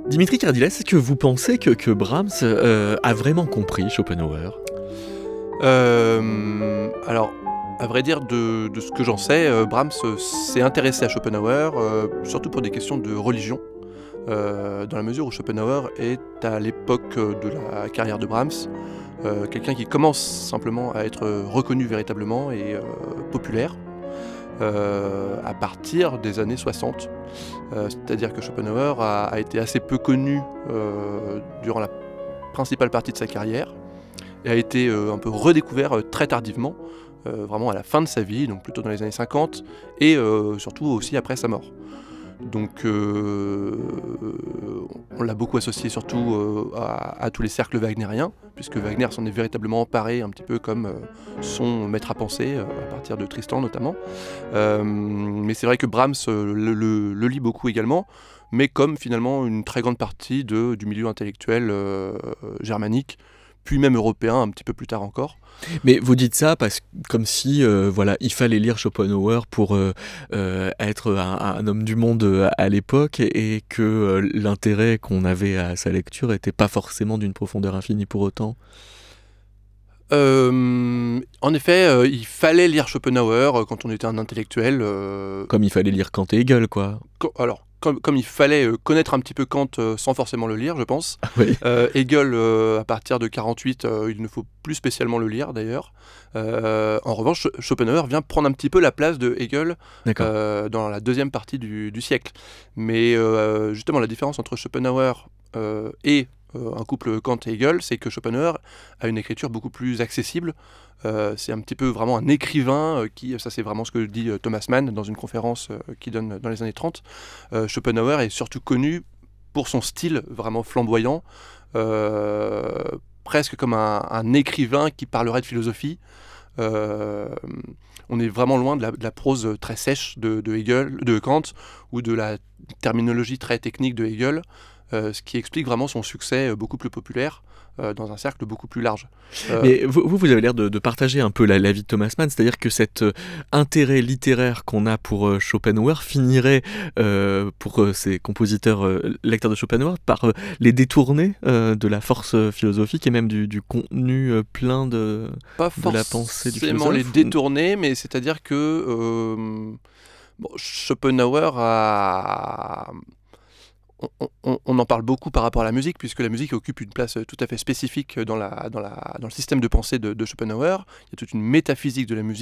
Dimitri Kardiles, est-ce que vous pensez que Brahms a vraiment compris Schopenhauer? Alors, à vrai dire, de ce que j'en sais, Brahms s'est intéressé à Schopenhauer, surtout pour des questions de religion, dans la mesure où Schopenhauer est à l'époque de la carrière de Brahms, quelqu'un qui commence simplement à être reconnu véritablement et populaire à partir des années 60. C'est-à-dire que Schopenhauer a été assez peu connu durant la principale partie de sa carrière et a été un peu redécouvert très tardivement, vraiment à la fin de sa vie, donc plutôt dans les années 50, et surtout aussi après sa mort. Donc on l'a beaucoup associé surtout à tous les cercles wagnériens, puisque Wagner s'en est véritablement emparé un petit peu comme son maître à penser, à partir de Tristan notamment. Mais c'est vrai que Brahms le lit beaucoup également, mais comme finalement une très grande partie du milieu intellectuel germanique, puis même européen un petit peu plus tard encore. Mais vous dites ça comme si voilà, il fallait lire Schopenhauer pour être un homme du monde à l'époque et que l'intérêt qu'on avait à sa lecture n'était pas forcément d'une profondeur infinie pour autant. En effet, il fallait lire Schopenhauer quand on était un intellectuel. Comme il fallait lire Kant et Hegel, quoi. Comme il fallait connaître un petit peu Kant sans forcément le lire, je pense. Oui. Hegel, à partir de 48, il ne faut plus spécialement le lire d'ailleurs. En revanche, Schopenhauer vient prendre un petit peu la place de Hegel dans la deuxième partie du siècle. Mais justement, la différence entre Schopenhauer et un couple Kant et Hegel, c'est que Schopenhauer a une écriture beaucoup plus accessible. C'est un petit peu vraiment un écrivain ça c'est vraiment ce que dit Thomas Mann dans une conférence qu'il donne dans les années 30. Schopenhauer est surtout connu pour son style vraiment flamboyant, presque comme un écrivain qui parlerait de philosophie. On est vraiment loin de la prose très sèche de Hegel, de Kant, ou de la terminologie très technique de Hegel. Ce qui explique vraiment son succès beaucoup plus populaire dans un cercle beaucoup plus large. Mais vous avez l'air de partager un peu l'avis de Thomas Mann, c'est-à-dire que cet intérêt littéraire qu'on a pour Schopenhauer finirait, pour ces compositeurs lecteurs de Schopenhauer, par les détourner de la force philosophique et même du contenu plein de la pensée du philosophe. Pas forcément les détourner, mais c'est-à-dire que Schopenhauer a... On en parle beaucoup par rapport à la musique, puisque la musique occupe une place tout à fait spécifique dans le système de pensée de Schopenhauer. Il y a toute une métaphysique de la musique